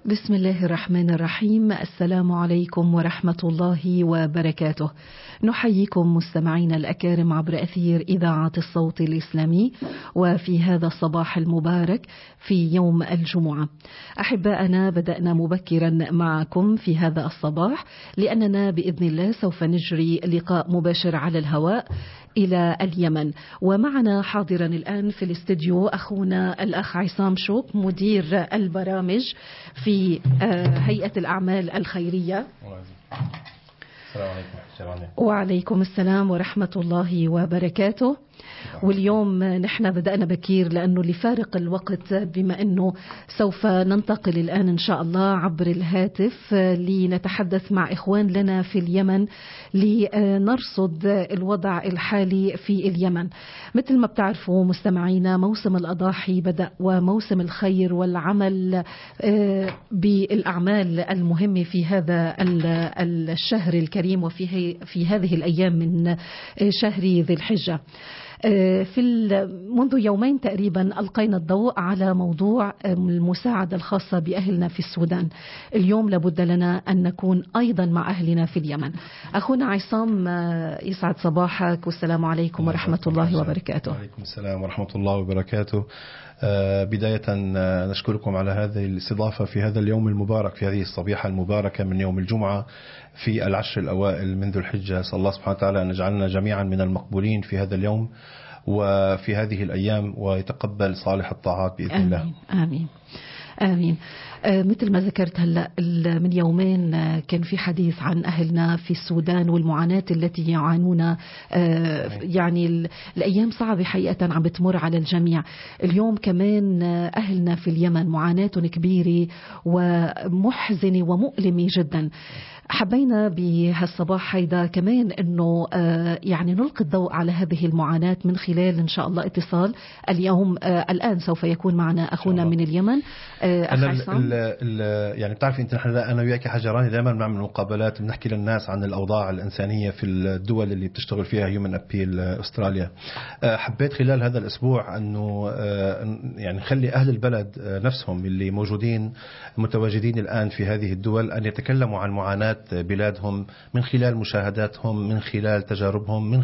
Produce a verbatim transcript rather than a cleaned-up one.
بسم الله الرحمن الرحيم. السلام عليكم ورحمة الله وبركاته. نحييكم مستمعينا الأكارم عبر أثير إذاعة الصوت الإسلامي، وفي هذا الصباح المبارك في يوم الجمعة. أحباءنا، بدأنا مبكرا معكم في هذا الصباح لأننا بإذن الله سوف نجري لقاء مباشر على الهواء إلى اليمن، ومعنا حاضرا الآن في الاستديو أخونا الأخ عصام شوق، مدير البرامج في هيئة الأعمال الخيرية. السلام عليكم. وعليكم السلام ورحمة الله وبركاته. واليوم نحن بدأنا بكير لأنه لفارق الوقت، بما أنه سوف ننتقل الآن إن شاء الله عبر الهاتف لنتحدث مع إخوان لنا في اليمن لنرصد الوضع الحالي في اليمن. مثل ما بتعرفوا مستمعينا، موسم الأضاحي بدأ، وموسم الخير والعمل بالأعمال المهمة في هذا الشهر الكريم وفي في هذه الأيام من شهر ذي الحجة. في منذ يومين تقريبا ألقينا الضوء على موضوع المساعدة الخاصة بأهلنا في السودان. اليوم لابد لنا أن نكون أيضا مع أهلنا في اليمن. أخونا عصام، يسعد صباحك والسلام عليكم ورحمة الله وبركاته. وعليكم السلام ورحمة الله وبركاته. بداية نشكركم على هذه الاستضافة في هذا اليوم المبارك، في هذه الصبيحة المباركة من يوم الجمعة في العشر الأوائل من ذو الحجة. صلى الله سبحانه وتعالى أن يجعلنا جميعا من المقبولين في هذا اليوم وفي هذه الأيام، ويتقبل صالح الطاعات بإذن آمين. الله. آمين آمين. آه مثل ما ذكرت هلأ، من يومين آه كان في حديث عن أهلنا في السودان والمعاناة التي يعانون. آه يعني الأيام صعبة حقيقة عم بتمر على الجميع. اليوم كمان آه أهلنا في اليمن معاناة كبيرة ومحزنة ومؤلمة جدا. حبينا بهالصباح هيدا كمان انه آه يعني نلقي الضوء على هذه المعاناة من خلال ان شاء الله اتصال اليوم. آه الان سوف يكون معنا اخونا من اليمن. آه أنا ال ال يعني بتعرفي انت، نحن انا وياك حجراني دائما بنعمل مقابلات بنحكي للناس عن الاوضاع الانسانيه في الدول اللي بتشتغل فيها هيومن ابيل استراليا. آه حبيت خلال هذا الاسبوع انه آه يعني نخلي اهل البلد آه نفسهم اللي موجودين متواجدين الان في هذه الدول ان يتكلموا عن معاناة بلادهم من خلال مشاهداتهم، من خلال تجاربهم، من